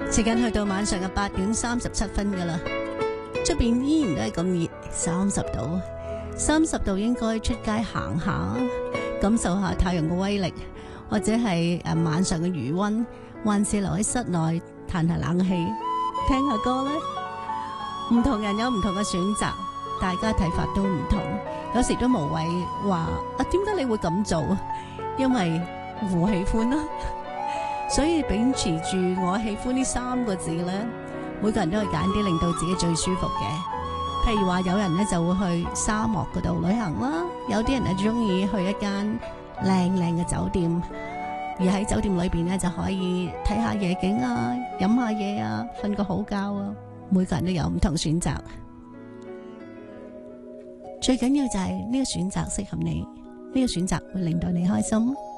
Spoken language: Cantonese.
時間去到晚上嘅8:37噶啦，出邊依然都係咁熱，30度，30度應該出街行下，感受下太陽嘅威力，或者係晚上嘅餘溫，還是留喺室內嘆下冷氣，聽下歌呢？唔同人有唔同嘅選擇，大家睇法都唔同，有時都無謂話啊，點解你會咁做？因為我喜歡啦。所以秉持住我喜歡呢3個字咧，每個人都會揀啲令到自己最舒服嘅。譬如話有人咧就會去沙漠嗰度旅行啦，有啲人係中意去一間靚靚嘅酒店，而喺酒店裏邊咧就可以睇下夜景啊，飲下嘢啊，瞓個好覺啊。每個人都有唔同選擇，最緊要就係呢個選擇適合你，呢個選擇會令到你開心。